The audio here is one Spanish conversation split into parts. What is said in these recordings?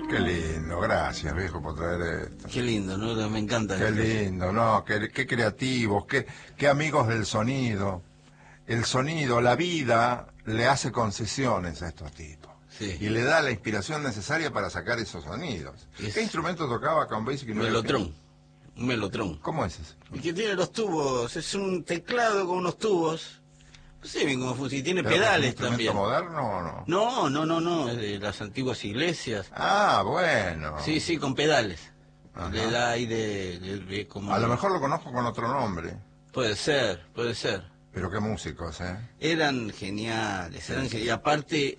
Qué lindo, gracias, viejo, por traer esto. Qué lindo, ¿no? Me encanta. Qué lindo, ¿no? Qué creativos, qué amigos del sonido. El sonido, la vida, le hace concesiones a estos tipos. Sí. Y le da la inspiración necesaria para sacar esos sonidos. ¿Qué instrumento tocaba con Basic? Melotrón. Un melotrón. ¿Cómo es ese? Y que tiene los tubos, es un teclado con unos tubos. No sé bien cómo funciona, y tiene pedales también. ¿Es un instrumento moderno o no? No, es de las antiguas iglesias. Ah, bueno. Sí, con pedales. Ajá. Le da ahí de como... A lo mejor lo conozco con otro nombre. Puede ser. Pero qué músicos, ¿eh? Eran geniales, y aparte,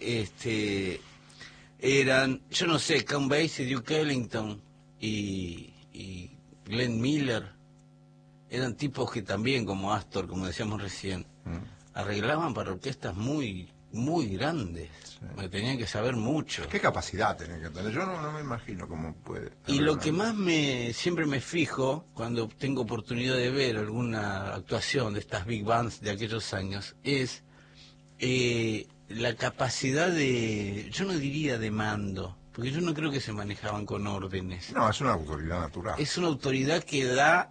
eran, yo no sé, Count Basie, Duke Ellington y Glenn Miller, eran tipos que también, como Astor, como decíamos recién, arreglaban para orquestas muy, muy grandes, que tenían que saber mucho. ¿Qué capacidad tenían que tener? Yo no me imagino cómo puede. Y lo que más siempre me fijo cuando tengo oportunidad de ver alguna actuación de estas big bands de aquellos años es la capacidad yo no diría de mando, porque yo no creo que se manejaban con órdenes. No, es una autoridad natural. Es una autoridad que da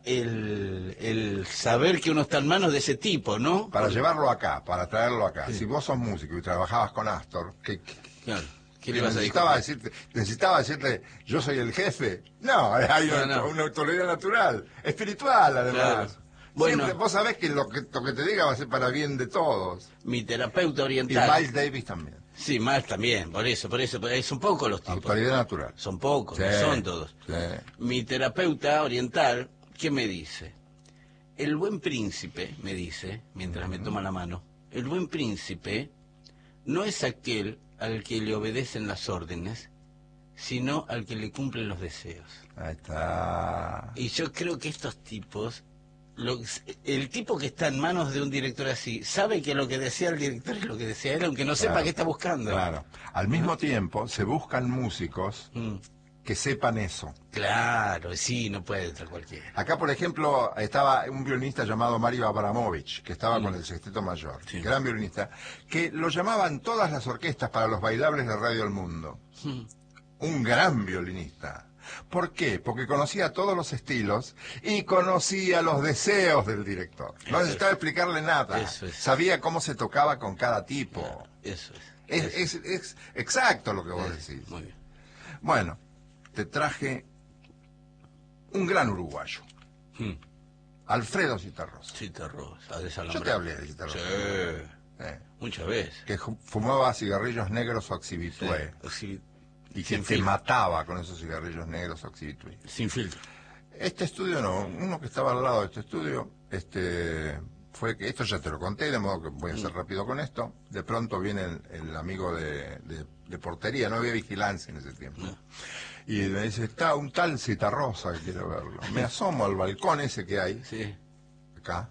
el saber que uno está en manos de ese tipo, ¿no? Para llevarlo acá, para traerlo acá. Sí. Si vos sos músico y trabajabas con Astor, Claro. ¿Qué le vas a necesitaba decirte, yo soy el jefe. No, hay una autoridad natural, espiritual además. Claro. Bueno, siempre, vos sabés que lo que te diga va a ser para bien de todos. Mi terapeuta Y oriental. Miles Davis también. Sí, Miles también, por eso, son pocos los tipos. Autoridad natural. Son pocos, Sí, no son todos. Sí. Mi terapeuta oriental, ¿qué me dice? El buen príncipe, me dice, mientras me toma la mano, el buen príncipe no es aquel al que le obedecen las órdenes, sino al que le cumplen los deseos. Ahí está. Y yo creo que estos tipos, el tipo que está en manos de un director así, sabe que lo que desea el director es lo que desea él, aunque no sepa qué está buscando. Claro. Al mismo tiempo, se buscan músicos que sepan eso. Claro, sí, no puede entrar cualquiera. Acá, por ejemplo, estaba un violinista llamado Mario Abramovich, que estaba con el Sexteto Mayor, gran violinista, que lo llamaban todas las orquestas para los bailables de Radio El Mundo. Un gran violinista. ¿Por qué? Porque conocía todos los estilos y conocía los deseos del director. No necesitaba explicarle nada. Eso es. Sabía cómo se tocaba con cada tipo. Eso Es exacto lo que vos decís. Muy bien. Bueno, te traje un gran uruguayo. Alfredo Citarrosa. Citarrosa, de Yo te hablé de Citarrosa. Sí. Muchas veces. Que fumaba cigarrillos negros o oxibitué. Sí. Y que te mataba con esos cigarrillos negros o oxibitué. Sin filtro. Este estudio no, uno que estaba al lado de este estudio, fue que, esto ya te lo conté, de modo que voy a ser rápido con esto. De pronto viene el amigo de portería, no había vigilancia en ese tiempo. No. Y me dice, está un tal Citarrosa que quiere verlo. Me asomo al balcón ese que hay, acá,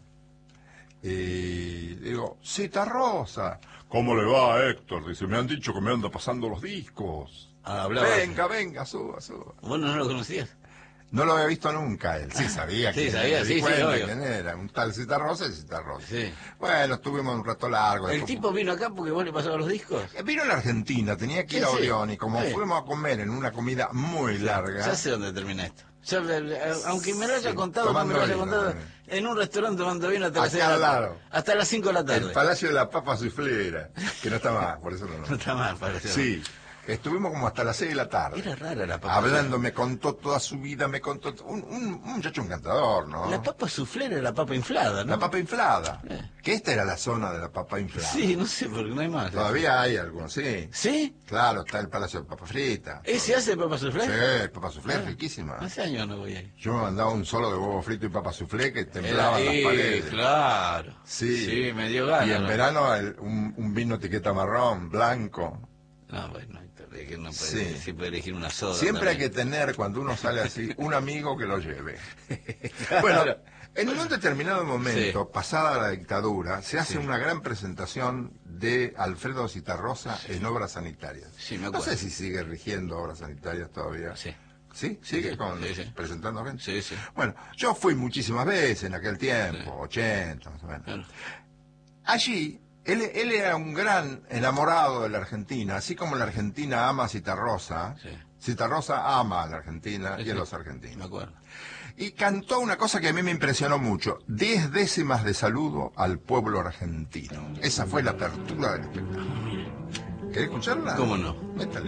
y digo, Citarrosa. ¿Cómo le va, Héctor? Dice, me han dicho que me anda pasando los discos. Venga, suba. ¿Vos no lo conocías? No lo había visto nunca él. Sí, sabía que obvio. quién era. Un tal Citarrosa y Citarrosa. Sí. Bueno, estuvimos un rato largo. ¿El tipo vino acá porque vos le pasabas los discos? Vino a la Argentina, tenía que ir a Orión y como fuimos a comer en una comida muy larga... Ya sé dónde termina esto. Aunque me lo haya contado, no me lo haya contado, en un restaurante tomando vino hasta las 5 de la tarde. El Palacio de la Papa Suflera, que no está más, por eso no. No está más, parece. Sí. Estuvimos como hasta las 6 de la tarde. Era rara la papa. Hablando, me contó toda su vida, me contó... Un muchacho encantador, ¿no? La papa suflera era la papa inflada, ¿no? La papa inflada. Que esta era la zona de la papa inflada. Sí, no sé, porque no hay más. Todavía hay algunos, sí. ¿Sí? Claro, está el Palacio de Papa Frita. ¿Ese hace papa suflé? Sí, papa suflé, riquísima. Hace años no voy ahí. Yo me mandaba un solo de huevo frito y papa suflé que temblaban las paredes. Claro. Sí, me dio ganas. Y en verano un vino etiqueta marrón, blanco. No, bueno, que no puede, sí puede elegir una soda. Siempre también. hay que tener, cuando uno sale así, un amigo que lo lleve. Bueno, en un determinado momento, pasada la dictadura, se hace una gran presentación de Alfredo Citarrosa en obras sanitarias. Sí, me acuerdo. No sé si sigue rigiendo obras sanitarias todavía. Sí. ¿Sí? ¿Sigue presentando gente? Sí. Bueno, yo fui muchísimas veces en aquel tiempo, 80 más o menos. Claro. Allí... Él era un gran enamorado de la Argentina, así como la Argentina ama a Citarrosa. Citarrosa ama a la Argentina y a los Me argentinos. acuerdo. Y cantó una cosa que a mí me impresionó mucho: 10 décimas de saludo al pueblo argentino. Esa fue la apertura del espectáculo. ¿Querés escucharla? ¿Cómo no? Métale.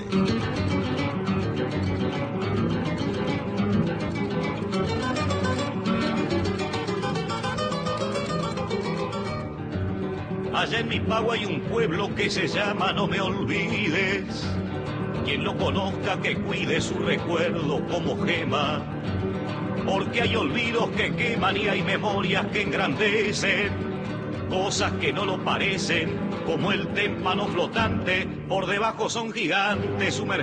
Allá en mi pago hay un pueblo que se llama No Me Olvides. Quien lo conozca que cuide su recuerdo como gema, porque hay olvidos que queman y hay memorias que engrandecen, cosas que no lo parecen, como el témpano flotante, por debajo son gigantes sumergidos.